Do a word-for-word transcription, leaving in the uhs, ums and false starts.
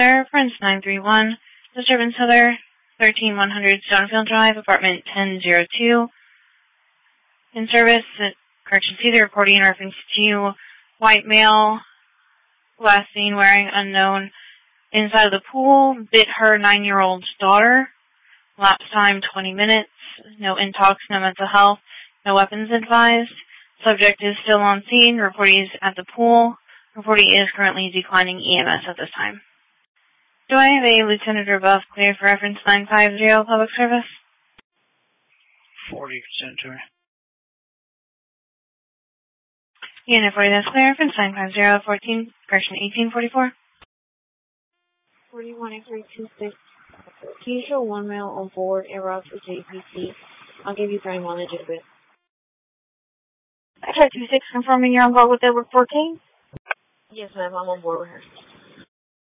Reference nine three one, disturbance Heather, thirteen one hundred Stonefield Drive, apartment ten oh two. In service, correction C, the reporting in reference to white male, last seen wearing unknown, inside of the pool, bit her nine-year-old daughter. Lapse time twenty minutes. No intox, no mental health, no weapons advised. Subject is still on scene. Reportee is at the pool. Reportee is currently declining E M S at this time. Do I have a Lieutenant or above clear for reference nine five zero public service? forty percent to her. Unit forty, that's clear. Reference nine five zero fourteen, correction eighteen forty-four. forty-one eight three two six. Can you show one male on board a route to J P C? I'll give you time on legitimate. I tried two six confirming you're on board with Edward fourteen. Yes, ma'am, I'm on board with her.